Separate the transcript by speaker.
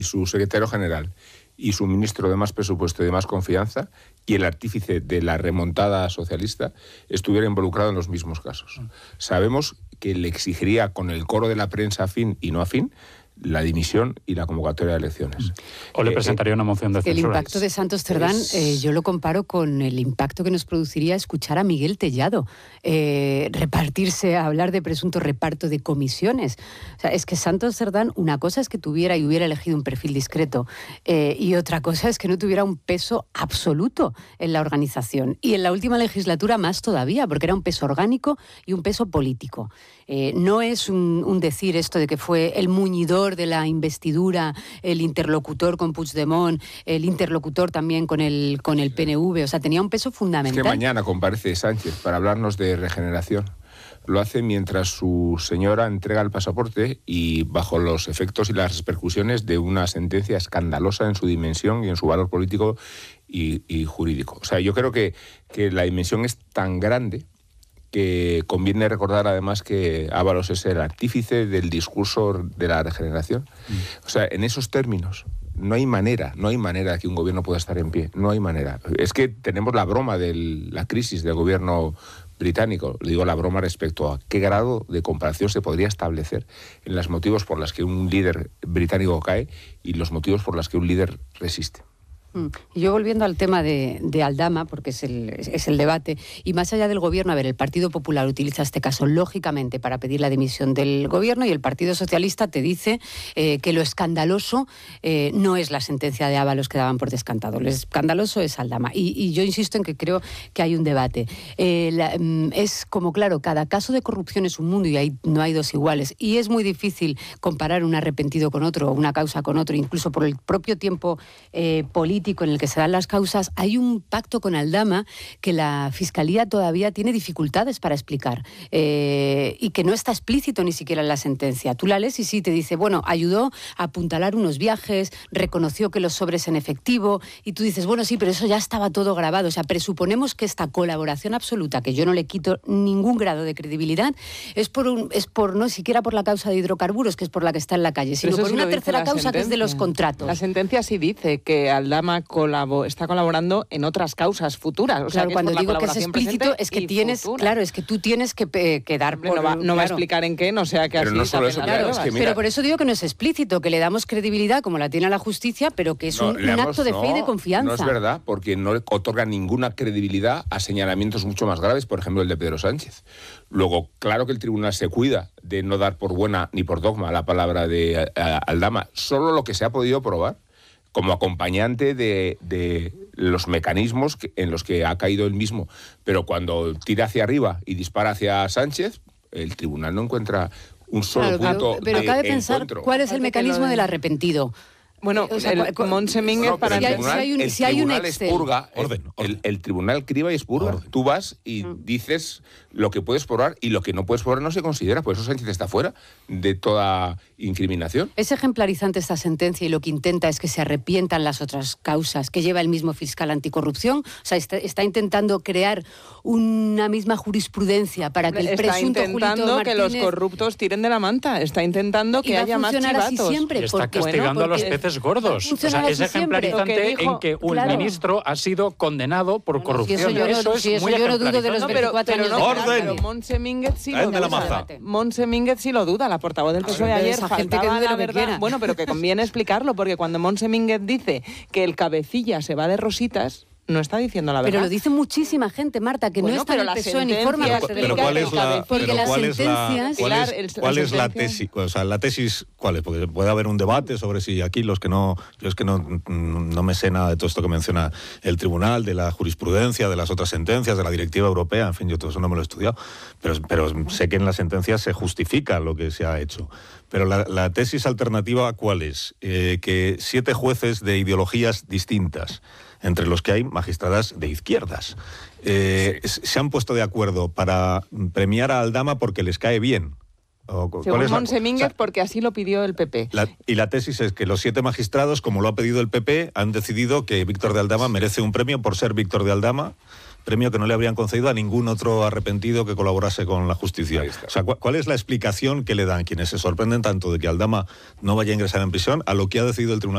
Speaker 1: y su secretario general y su ministro de más presupuesto y de más confianza y el artífice de la remontada socialista estuviera involucrado en los mismos casos. Sabemos que le exigiría con el coro de la prensa afín y no afín la dimisión y la convocatoria de elecciones.
Speaker 2: O le presentaría una moción de censura.
Speaker 3: El impacto de Santos Cerdán, yo lo comparo con el impacto que nos produciría escuchar a Miguel Tellado hablar de presunto reparto de comisiones. O sea, es que Santos Cerdán, una cosa es que tuviera y hubiera elegido un perfil discreto y otra cosa es que no tuviera un peso absoluto en la organización. Y en la última legislatura más todavía, porque era un peso orgánico y un peso político. No es un decir esto de que fue el muñidor de la investidura, el interlocutor con Puigdemont, el interlocutor también con el PNV, o sea, tenía un peso fundamental.
Speaker 1: Es que mañana comparece Sánchez para hablarnos de regeneración. Lo hace mientras su señora entrega el pasaporte y bajo los efectos y las repercusiones de una sentencia escandalosa en su dimensión y en su valor político y jurídico. O sea, yo creo que la dimensión es tan grande que conviene recordar además que Ábalos es el artífice del discurso de la regeneración. O sea, en esos términos no hay manera que un gobierno pueda estar en pie, no hay manera. Es que tenemos la broma de la crisis del gobierno británico, le digo la broma respecto a qué grado de comparación se podría establecer en los motivos por los que un líder británico cae y los motivos por los que un líder resiste.
Speaker 3: Yo volviendo al tema de Aldama, porque es el debate, y más allá del gobierno, a ver, el Partido Popular utiliza este caso lógicamente para pedir la dimisión del gobierno y el Partido Socialista te dice que lo escandaloso no es la sentencia de Ábalos que daban por descantado, lo escandaloso es Aldama. Y yo insisto en que creo que hay un debate. Es como, claro, cada caso de corrupción es un mundo y no hay dos iguales. Y es muy difícil comparar un arrepentido con otro, una causa con otro, incluso por el propio tiempo político en el que se dan las causas. Hay un pacto con Aldama que la Fiscalía todavía tiene dificultades para explicar y que no está explícito ni siquiera en la sentencia. Tú la lees y sí te dice, bueno, ayudó a apuntalar unos viajes, reconoció que los sobres en efectivo y tú dices, bueno, sí, pero eso ya estaba todo grabado. O sea, presuponemos que esta colaboración absoluta, que yo no le quito ningún grado de credibilidad, es por no siquiera por la causa de hidrocarburos, que es por la que está en la calle, sino por una tercera causa que es de los contratos.
Speaker 4: La sentencia sí dice que Aldama está colaborando en otras causas futuras. O sea,
Speaker 3: claro, cuando digo que es explícito es que tienes, futura. Claro, es que tú tienes que dar por...
Speaker 4: No va a explicar en qué, no sea que
Speaker 1: pero
Speaker 4: así...
Speaker 1: No solo eso, claro, es que mira,
Speaker 3: pero por eso digo que no es explícito, que le damos credibilidad como la tiene a la justicia, pero que es un acto de fe y de confianza.
Speaker 1: No es verdad, porque no le otorga ninguna credibilidad a señalamientos mucho más graves, por ejemplo el de Pedro Sánchez. Luego, claro que el tribunal se cuida de no dar por buena ni por dogma la palabra de Aldama, solo lo que se ha podido probar como acompañante de los mecanismos en los que ha caído él mismo. Pero cuando tira hacia arriba y dispara hacia Sánchez, el tribunal no encuentra un solo punto
Speaker 3: pero
Speaker 1: de
Speaker 3: cabe pensar
Speaker 1: encuentro.
Speaker 3: ¿Cuál es el mecanismo del arrepentido?
Speaker 4: Bueno, o sea, Montse Mínguez para...
Speaker 1: El tribunal expurga, el tribunal criba y expurga. Tú vas y dices lo que puedes probar y lo que no puedes probar no se considera. Por eso Sánchez está fuera de toda incriminación.
Speaker 3: Es ejemplarizante esta sentencia y lo que intenta es que se arrepientan las otras causas que lleva el mismo fiscal anticorrupción. O sea, está intentando crear una misma jurisprudencia para que el presunto Julito Martínez...
Speaker 4: Está intentando que los corruptos tiren de la manta. Está intentando que haya más chivatos.
Speaker 3: Siempre,
Speaker 2: y está castigando a los peces gordos. O sea, es ejemplarizante en que un ministro ha sido condenado por corrupción. Eso es muy
Speaker 3: ejemplarizante. De los 24 años
Speaker 4: pero Montse Mínguez sí lo duda. Montse Mínguez sí lo duda. La portavoz del PSOE ayer faltaba la verdad. Bueno, pero que conviene explicarlo, porque cuando Montse Mínguez dice que el cabecilla se va de rositas, no está diciendo la verdad.
Speaker 3: Pero lo dice muchísima gente, Marta, que no está en el PSOE ni forma parte del
Speaker 5: gobierno. ¿Cuál es la tesis? O sea, la tesis, ¿cuál es? Porque puede haber un debate sobre si aquí yo es que no me sé nada de todo esto que menciona el tribunal, de la jurisprudencia, de las otras sentencias, de la directiva europea, en fin, yo todo eso no me lo he estudiado, pero sé que en las sentencias se justifica lo que se ha hecho. Pero la tesis alternativa, ¿cuál es? Que 7 jueces de ideologías distintas, entre los que hay magistradas de izquierdas, se han puesto de acuerdo para premiar a Aldama porque les cae bien.
Speaker 4: Según Montse Mínguez, porque así lo pidió el PP.
Speaker 5: Y la tesis es que los 7 magistrados, como lo ha pedido el PP, han decidido que Víctor de Aldama merece un premio por ser Víctor de Aldama, premio que no le habrían concedido a ningún otro arrepentido que colaborase con la justicia. O sea, ¿cuál es la explicación que le dan quienes se sorprenden tanto de que Aldama no vaya a ingresar en prisión a lo que ha decidido el Tribunal